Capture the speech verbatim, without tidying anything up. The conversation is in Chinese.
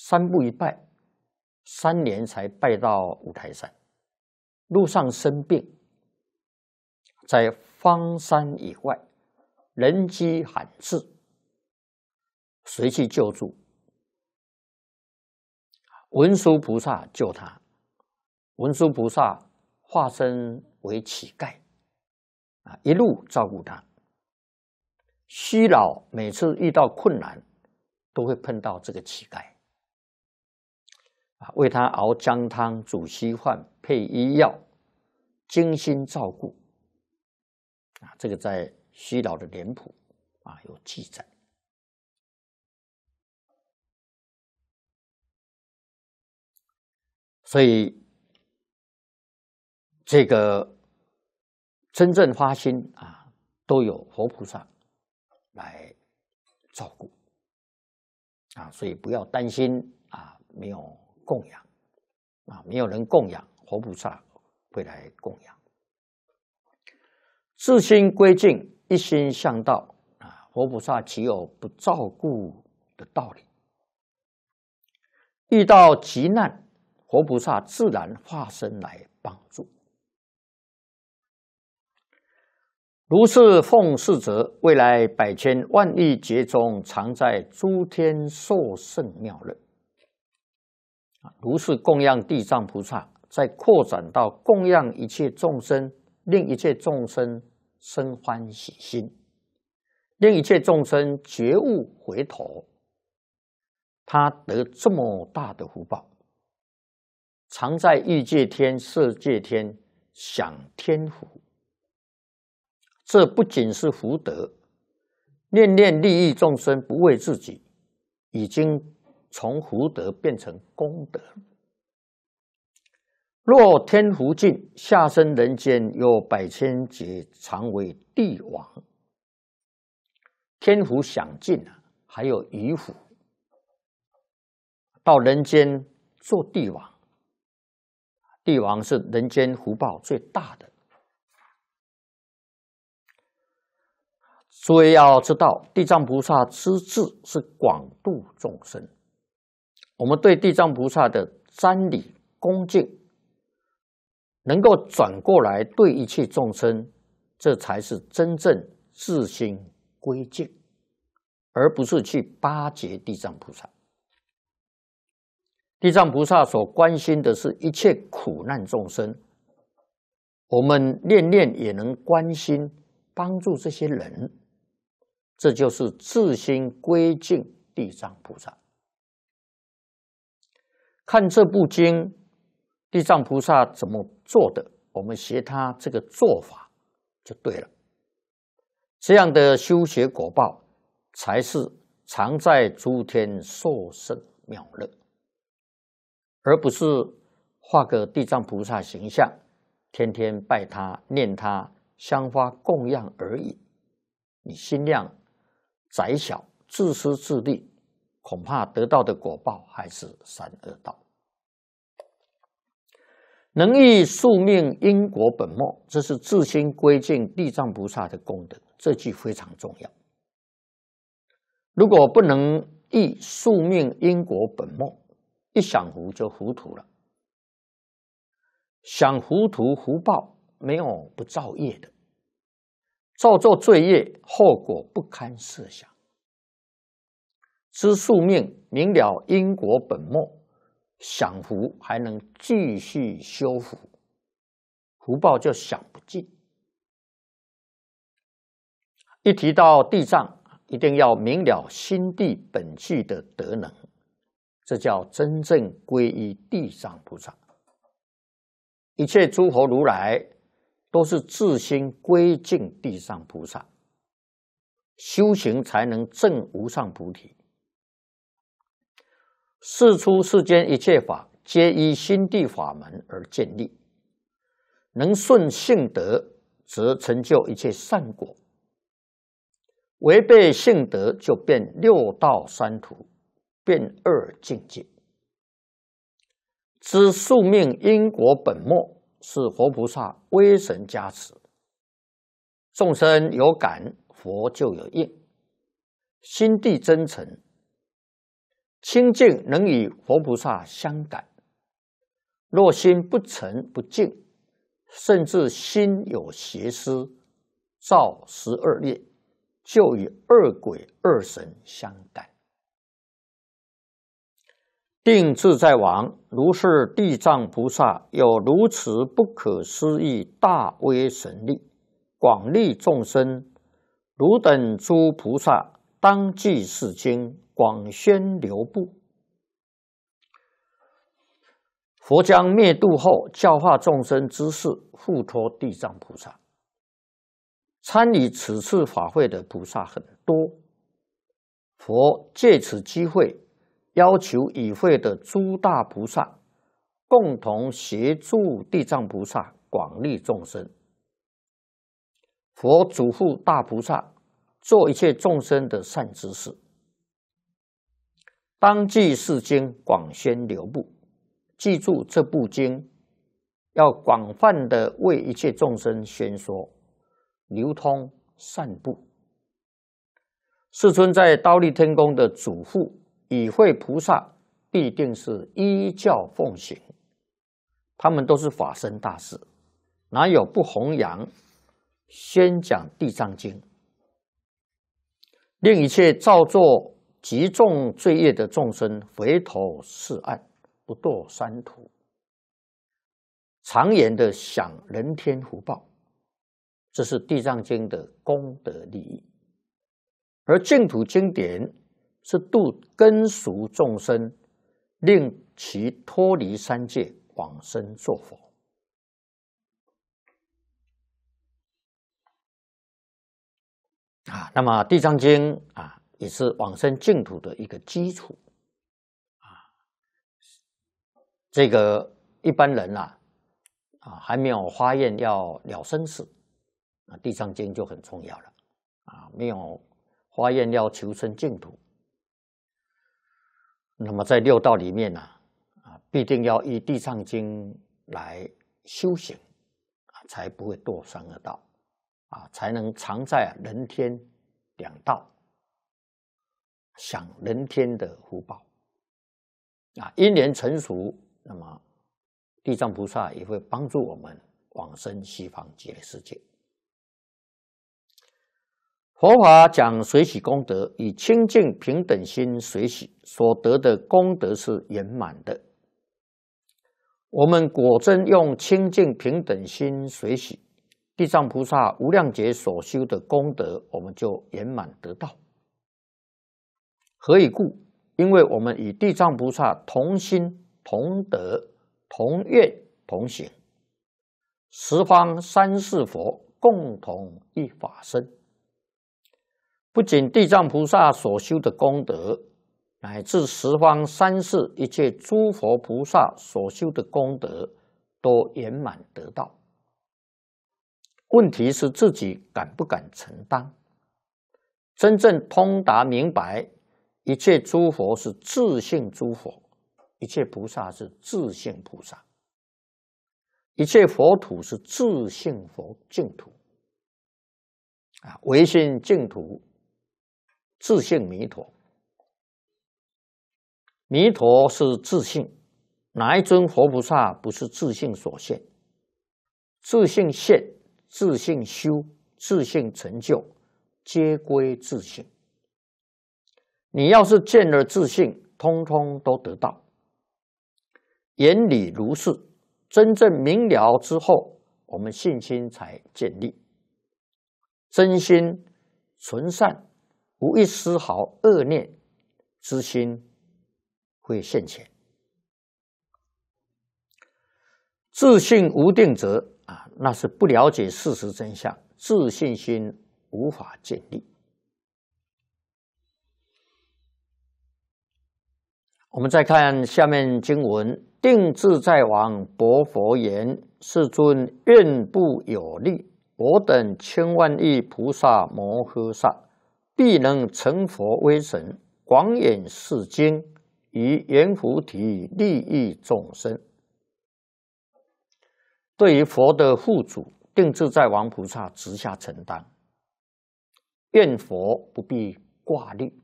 三步一拜，三年才拜到五台山。路上生病，在荒山以外，人迹罕至，谁去救助？文殊菩萨救他。文殊菩萨化身为乞丐，啊，一路照顾他。虚老每次遇到困难，都会碰到这个乞丐，啊，为他熬姜汤、煮稀饭、配医药，精心照顾。啊，这个在虚老的脸谱啊有记载。所以，这个真正发心啊，都有佛菩萨来照顾啊，所以不要担心啊，没有供养啊，没有人供养，佛菩萨会来供养。自心归净，一心向道啊，佛菩萨岂有不照顾的道理？遇到急难，佛菩萨自然化身来帮助。如是奉事者，未来百千万亿劫中，常在诸天受胜妙乐。如是供养地藏菩萨，再扩展到供养一切众生，令一切众生生欢喜心，令一切众生觉悟回头，他得这么大的福报。常在欲界天、色界天享天福，这不仅是福德，念念利益众生，不为自己，已经从福德变成功德。若天福尽，下生人间，有百千劫，常为帝王。天福享尽了，还有余福，到人间做帝王。帝王是人间福报最大的。所以要知道，地藏菩萨之志是广度众生。我们对地藏菩萨的瞻礼恭敬，能够转过来对一切众生，这才是真正自心归敬，而不是去巴结地藏菩萨。地藏菩萨所关心的是一切苦难众生，我们念念也能关心帮助这些人，这就是自心归敬地藏菩萨。看这部经，地藏菩萨怎么做的，我们学他这个做法就对了。这样的修学果报，才是常在诸天受胜妙乐。而不是画个地藏菩萨形象，天天拜他、念他、香花供养而已。你心量窄小、自私自利，恐怕得到的果报还是三恶道。能益宿命因果本末，这是自心归敬地藏菩萨的功德，这句非常重要。如果不能益宿命因果本末，一想糊就糊涂了。想糊涂福报没有不造业的，造作罪业，后果不堪设想。知宿命，明了因果本末，享福还能继续修福，福报就享不尽。一提到地藏，一定要明了心地本具的德能，这叫真正皈依地藏菩萨。一切诸佛如来都是自心归敬地藏菩萨，修行才能证无上菩提。世出世间一切法，皆依心地法门而建立，能顺性德，则成就一切善果；违背性德，就变六道三途，变二境界。知宿命因果本末，是佛菩萨威神加持，众生有感，佛就有应。心地真诚， 心境能与佛菩萨相感。若心不诚不净，甚至心有邪思，造十二业，就与二鬼二神相感。定自在王如是地藏菩萨有如此不可思议大威神力，广利众生，汝等诸菩萨当记是经，广宣流布。佛将灭度后，教化众生之事，付托地藏菩萨。参与此次法会的菩萨很多，佛借此机会要求与会的诸大菩萨共同协助地藏菩萨广利众生。佛嘱咐大菩萨做一切众生的善知识，当记是经，广宣流布。记住这部经，要广泛的为一切众生宣说，流通散布。世尊在忉利天宫的嘱咐，与会菩萨必定是依教奉行，他们都是法身大士，哪有不弘扬宣讲地藏经，令一切造作极重罪业的众生回头是岸，不堕三途，长远的享人天福报，这是地藏经的功德利益。而净土经典是度根俗众生，令其脱离三界，往生作佛。啊，那么地藏经啊，也是往生净土的一个基础。这个一般人啊，啊还没有发愿要了生死，啊，地藏经就很重要了。啊，没有发愿要求生净土，那么在六道里面呢，啊，必定要依地藏经来修行，啊，才不会堕三恶道，啊，才能常在人天两道，享人天的福报。啊，因缘成熟。那么，地藏菩萨也会帮助我们往生西方极乐世界。佛法讲随喜功德，以清净平等心随喜，所得的功德是圆满的。我们果真用清净平等心随喜，地藏菩萨无量劫所修的功德，我们就圆满得到。何以故？因为我们与地藏菩萨同心同德同愿同行，十方三世佛共同一法身。不仅地藏菩萨所修的功德，乃至十方三世一切诸佛菩萨所修的功德，都圆满得到。问题是自己敢不敢承担？真正通达明白，一切诸佛是自性诸佛，一切菩萨是自性菩萨，一切佛土是自性佛净土。啊，唯心净土，自性弥陀。弥陀是自性，哪一尊佛菩萨不是自性所现？自性现，自性修，自性成就，皆归自性。你要是见了自性，通通都得到。原理如是，真正明了之后，我们信心才建立。真心纯善，无一丝毫恶念之心会现前。自信无定则啊，那是不了解事实真相，自信心无法建立。我们再看下面经文：定自在王薄佛言：世尊，愿不有力，我等千万亿菩萨摩诃萨，必能成佛威神，广演是经，以圆菩提利益众生。对于佛的护主定自在王菩萨直下承担，愿佛不必挂虑，